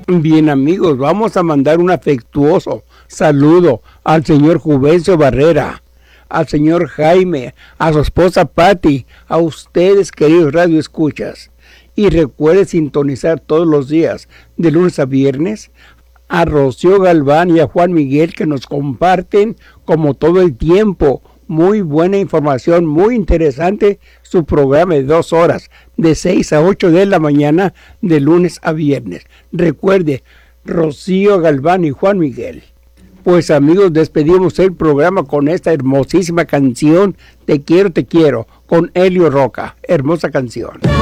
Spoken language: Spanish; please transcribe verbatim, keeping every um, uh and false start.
Bien, amigos, vamos a mandar un afectuoso saludo al señor Juvencio Barrera, al señor Jaime, a su esposa Patti, a ustedes, queridos radioescuchas. Y recuerde sintonizar todos los días, de lunes a viernes, a Rocío Galván y a Juan Miguel, que nos comparten, como todo el tiempo, muy buena información, muy interesante, su programa de dos horas, de seis a ocho de la mañana, de lunes a viernes. Recuerde, Rocío Galván y Juan Miguel. Pues amigos, despedimos el programa con esta hermosísima canción, Te quiero, te quiero, con Elio Roca. Hermosa canción.